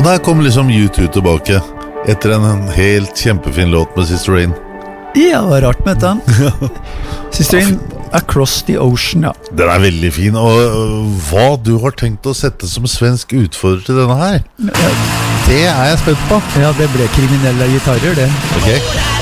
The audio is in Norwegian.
Og der kom liksom U2 tilbake etter en helt kjempefin låt med Sister Rain. Ja, det var rart med dette. Sister Rain, Across the Ocean, ja. Den veldig fin, og hva du har tenkt å sette som svensk utfordrer til denne her, det jeg spent på. Ja, det ble kriminelle gitarer, det. Ok.